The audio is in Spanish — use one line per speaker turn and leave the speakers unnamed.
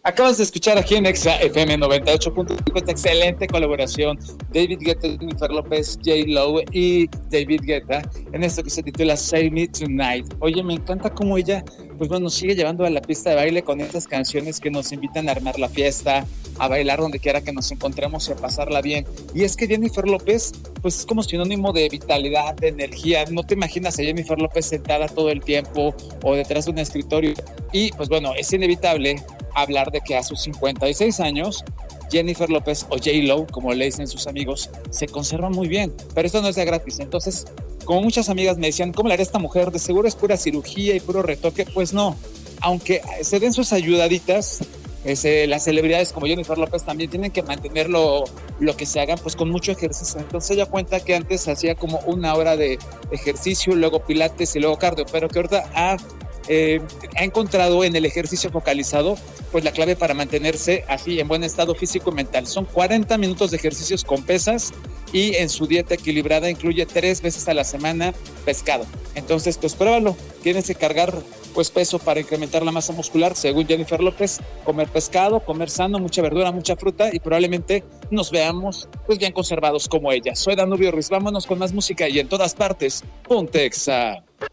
Acabas de escuchar aquí en Exa FM 98.5 esta excelente colaboración David Guetta, Jennifer López, J-Lo y David Guetta en esto que se titula Save Me Tonight. Oye, me encanta cómo ella, pues bueno, sigue llevando a la pista de baile con estas canciones que nos invitan a armar la fiesta, a bailar donde quiera que nos encontremos y a pasarla bien. Y es que Jennifer López, pues es como sinónimo de vitalidad, de energía. No te imaginas a Jennifer López sentada todo el tiempo o detrás de un escritorio. Y pues bueno, es inevitable hablar de que a sus 56 años Jennifer López o J-Lo, como le dicen sus amigos, se conserva muy bien, pero esto no es de gratis. Entonces, como muchas amigas me decían, ¿cómo le hará esta mujer? De seguro es pura cirugía y puro retoque. Pues no, aunque se den sus ayudaditas, las celebridades como Jennifer López también tienen que mantener lo que se hagan pues con mucho ejercicio. Entonces ella cuenta que antes hacía como una hora de ejercicio, luego pilates y luego cardio, pero que ahorita ha encontrado en el ejercicio focalizado pues la clave para mantenerse así en buen estado físico y mental. Son 40 minutos de ejercicios con pesas y en su dieta equilibrada incluye 3 veces a la semana pescado. Entonces pues pruébalo, tienes que cargar pues peso para incrementar la masa muscular, según Jennifer López, comer pescado, comer sano, mucha verdura, mucha fruta y probablemente nos veamos pues bien conservados como ella. Soy Danubio Ruiz, vámonos con más música y en todas partes, ponte Exa.